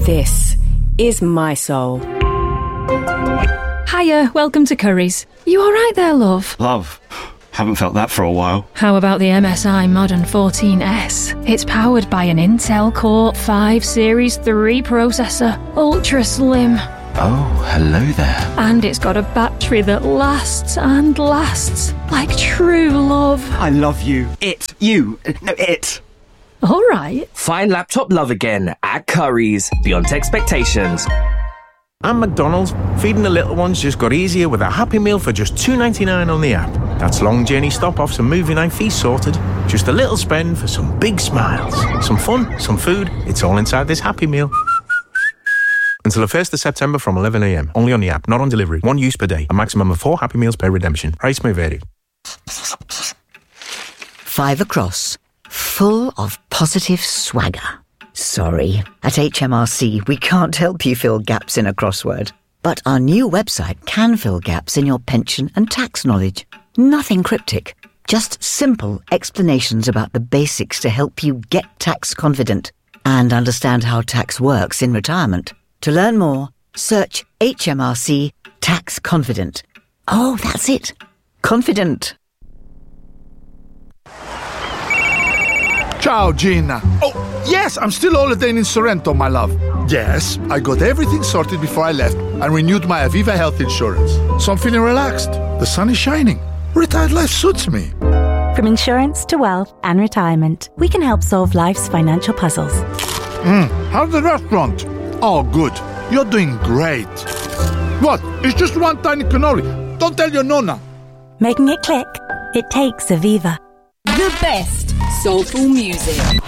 This is my soul. Hiya, welcome to Curry's. You alright there, love? Love? Haven't felt that for a while. How about the MSI Modern 14S? It's powered by an Intel Core 5 Series 3 processor, ultra slim. Oh, hello there. And it's got a battery that lasts and lasts, like true love. I love you. It. You. No, it. Alright. Find laptop love again at Curry's. Beyond expectations. And McDonald's, feeding the little ones just got easier with a Happy Meal for just $2.99 on the app. That's long journey stop-offs and movie night feast sorted. Just a little spend for some big smiles. Some fun, some food, it's all inside this Happy Meal. Until the 1st of September from 11 a.m. Only on the app, not on delivery. One use per day. A maximum of 4 Happy Meals per redemption. Price may vary. 5 across. Full of positive swagger. Sorry, at HMRC we can't help you fill gaps in a crossword. But our new website can fill gaps in your pension and tax knowledge. Nothing cryptic, just simple explanations about the basics to help you get tax confident and understand how tax works in retirement. To learn more, search HMRC Tax Confident. Oh, that's it. Confident. Ciao, Gina. Oh, yes, I'm still holidaying in Sorrento, my love. Yes, I got everything sorted before I left and renewed my Aviva health insurance. So I'm feeling relaxed. The sun is shining. Retired life suits me. From insurance to wealth and retirement, we can help solve life's financial puzzles. How's the restaurant? Oh, good. You're doing great. What? It's just one tiny cannoli. Don't tell your nonna. Making it click? It takes Aviva. The best soulful music.